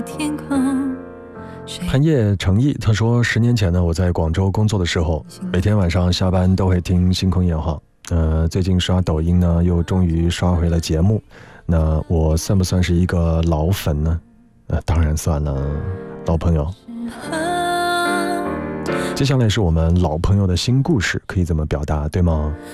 潘叶诚意他说，10年前呢，我在广州工作的时候，每天晚上下班都会听星空夜话。最近刷抖音呢，又终于刷回了节目。那我算不算是一个老粉呢？当然算了，老朋友。接下来是我们老朋友的新故事，可以怎么表达，对吗？